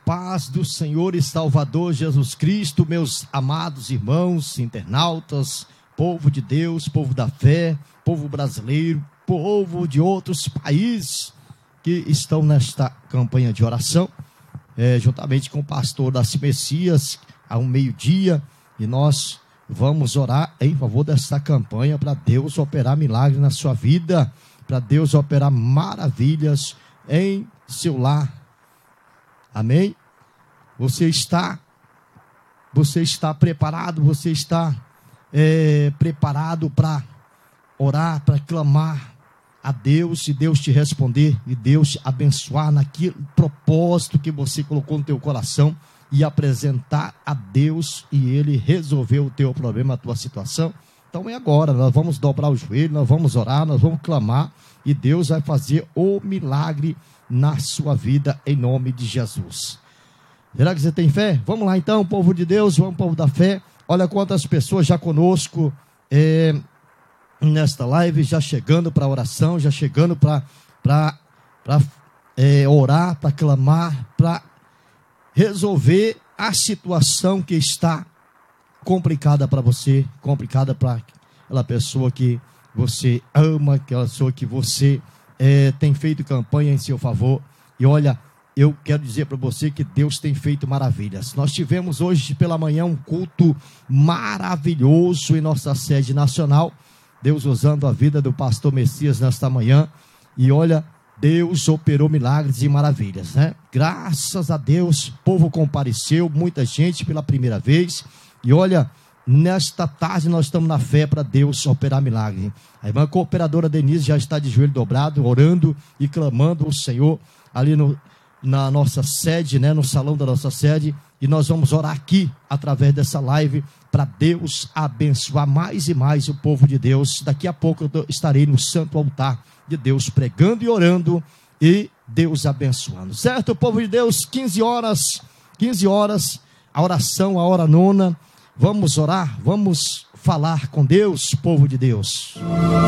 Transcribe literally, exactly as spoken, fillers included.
paz do Senhor e Salvador Jesus Cristo, meus amados irmãos, internautas, povo de Deus, povo da fé, povo brasileiro, povo de outros países que estão nesta campanha de oração, é, juntamente com o pastor Darcy Messias, ao meio-dia, e nós vamos orar em favor dessa campanha para Deus operar milagre na sua vida, para Deus operar maravilhas em seu lar. Amém? Você está, você está preparado, você está é, preparado para orar, para clamar a Deus, e Deus te responder, e Deus te abençoar naquele propósito que você colocou no teu coração, e apresentar a Deus, e Ele resolver o teu problema, a tua situação. Então é agora, nós vamos dobrar o joelho, nós vamos orar, nós vamos clamar, e Deus vai fazer o milagre na sua vida, em nome de Jesus. Será que você tem fé? Vamos lá então, povo de Deus, vamos, povo da fé. Olha quantas pessoas já conosco é, nesta live, já chegando para a oração, já chegando para é, orar, para clamar, para resolver a situação que está complicada para você, complicada para aquela pessoa que você ama, aquela pessoa que você é, tem feito campanha em seu favor. E olha, eu quero dizer para você que Deus tem feito maravilhas. Nós tivemos hoje pela manhã um culto maravilhoso em nossa sede nacional, Deus usando a vida do pastor Messias nesta manhã, e olha, Deus operou milagres e maravilhas, né? Graças a Deus, o povo compareceu, muita gente pela primeira vez, e olha, nesta tarde nós estamos na fé para Deus operar milagre. A irmã cooperadora Denise já está de joelho dobrado, orando e clamando ao Senhor, ali no, na nossa sede, né? No salão da nossa sede, e nós vamos orar aqui, através dessa live, para Deus abençoar mais e mais o povo de Deus. Daqui a pouco eu estarei no santo altar de Deus, pregando e orando, e Deus abençoando, certo, povo de Deus? quinze horas, quinze horas, a oração, a hora nona. Vamos orar, vamos falar com Deus, povo de Deus.